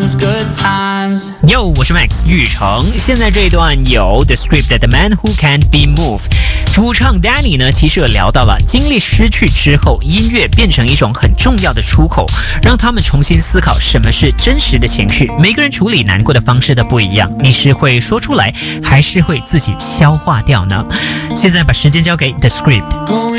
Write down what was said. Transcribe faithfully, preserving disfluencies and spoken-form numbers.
times, good times. Yo， 我是 Max 玉成。现在这一段有 The Script The Man Who Can't Be Moved。主唱 Danny 呢，其实有聊到了经历失去之后，音乐变成一种很重要的出口，让他们重新思考什么是真实的情绪。每个人处理难过的方式都不一样，你是会说出来，还是会自己消化掉呢？现在把时间交给 The Script。